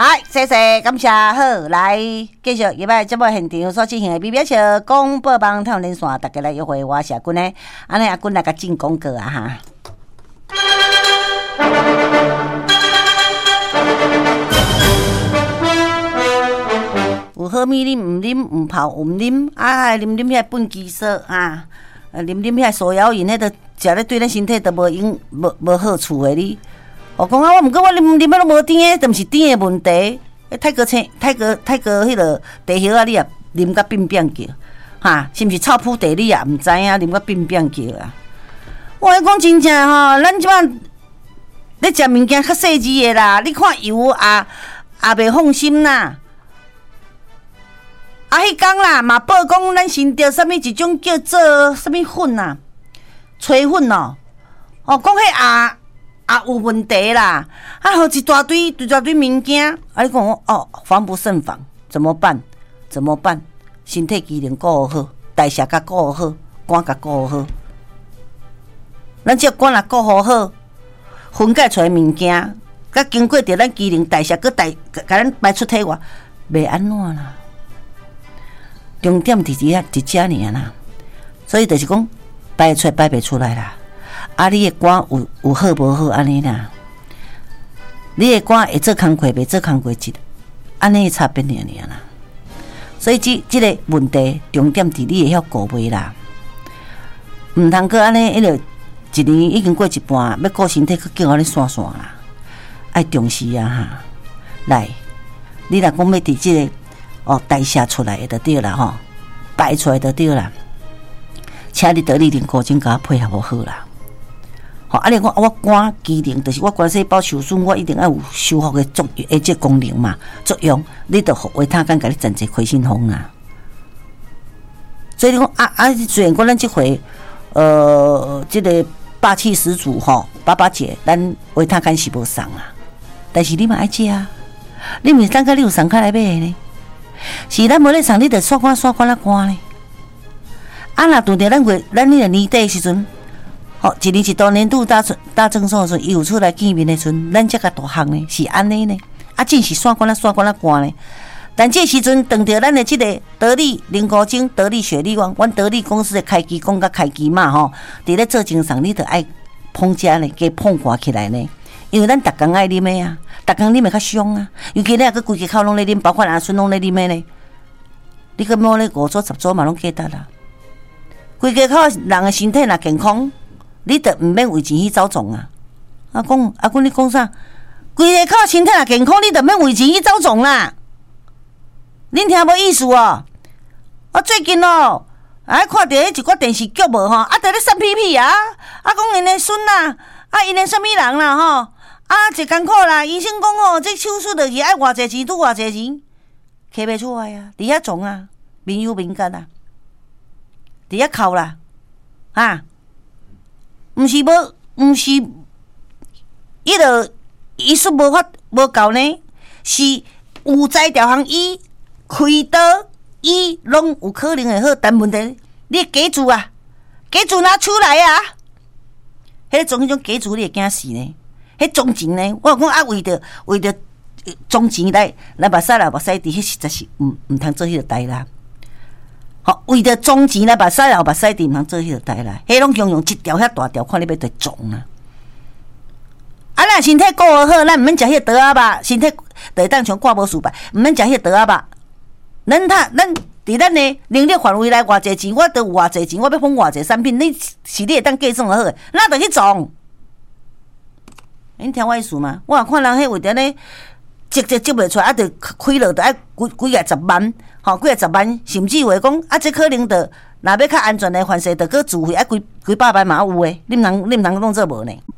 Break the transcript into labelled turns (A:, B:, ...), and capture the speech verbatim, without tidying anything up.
A: 嗨，谢谢，感谢。好，来继续入来节目现场所进行的比表笑广播帮太阳连线，大家来约会我是阿君呢。安尼阿君来甲进广告啊哈。有好米啉唔啉唔泡唔啉，啊啉啉遐本鸡色啊，啉啉遐手摇饮，迄个食咧对咱身体都无用无无好处的哩。我讲啊，我毋过我啉啉啊都无甜的，都毋是甜的问题。泰国青泰国泰国迄个地叶啊，你也啉甲变变叫，哈，是毋是臭扑地你也毋知影，啉甲变变叫啊！我讲真正吼，咱即摆咧食物件较细致的啦，你看油啊也袂放心啦。啊，迄天啦嘛报讲咱新着啥物一种叫做啥物粉啊，吹粉哦，哦，讲迄啊。啊，有问题啦！啊，好一大堆、一大堆物件，啊，你讲哦，防不胜防，怎么办？怎么办？身体机能顾好，代谢甲顾好，肝甲顾好。咱只肝若顾好好，分解出来物件，甲经过着咱机能代谢，佮代甲咱排出体外，袂安怎啦？重点伫遮伫遮尔啦，所以就是讲排出来排袂出来啦。啊！你的肝有有好无好安尼啦？你的肝会做工课，袂做工课一，安尼差别尔尔啦。所以即即、这个问题重点伫你会晓顾袂啦，毋通过安尼，迄个一年已经过一半，要顾身体，佮叫安尼散散啦。爱重视啊哈！来，你若讲要伫即、这个哦代谢出来就对啦吼，排出来就对啦。请你得力零固醇甲配合无好啦。吼，啊！你讲我肝机能，就是我肝细胞受损，我一定要有修复的作用，诶，即功能嘛，作用，你着维他干，甲你暂时开心风啊。所以你讲啊啊，虽然讲咱即回，呃，即、这个霸气十足吼，爸爸姐，咱维他干是无送啊，但是你嘛爱食啊，你毋是等下你有送开来买呢？是咱无咧送，你着刷干刷干啊干呢？啊，若拄着咱月，咱迄个年底时阵。哦，一年一度年度大大赠送的时候，伊有出来见面的时阵，咱才甲大项呢，是安尼呢。啊，真是刷管啊刷管啊寒呢。但这时阵，当着咱的这个得力零高精、得力雪莉王，阮得力公司的开机讲甲开机嘛吼，伫咧做经商，你着爱碰食呢，加碰挂起来呢。因为咱逐工爱啉的啊，逐工啉的较伤啊。尤其咧，佮规个口拢咧啉，包括阿孙拢咧啉的呢。你佮摸咧五组十组嘛拢记得啦。规个口人的身体若健康。你得毋免为钱去走总啊！阿公阿公，你讲啥？规个靠身体若健康，你得免为钱去走总啦！恁听无意思哦？我最近哦，啊看到迄一个电视剧无吼，啊伫咧散屁屁啊！啊讲因的孙啦，啊因的什么人啦吼，啊一艰苦啦，医生讲吼，这手术着是爱偌济钱，拄偌济钱，摕袂出来啊！伫遐总啊，民忧民间啊，伫遐哭啦，啊！毋是无，毋是，伊个医术无法无够呢，是有才调行医开刀医拢有可能会好，但问题你家族啊，家族拿出来啊，迄种迄种家族你会惊死呢？迄种钱呢？我讲啊，为着为着种钱来来目屎来目屎滴，迄实在是毋毋通做迄个代啦。好，为着种钱来目屎来目屎滴，毋通做迄个代啦。迄拢用用一条遐大条，看你要得种啊！啊，咱身体顾好，咱毋免食迄个倒仔肉，身体就会当像挂无事吧？毋免食迄个倒仔肉。咱他咱伫咱的能力范围内偌济钱，我得有偌济钱，我要捧偌济产品，你是你会当计算好诶，那得去种。恁听我意思吗？我看人迄为着咧，积积积袂出来，啊，着开落着爱几几个十万，吼，几个十万，甚至话讲啊，这可能着若要较安全的范式，着搁自费啊，几几百万嘛有诶，你毋通你毋通当做无呢？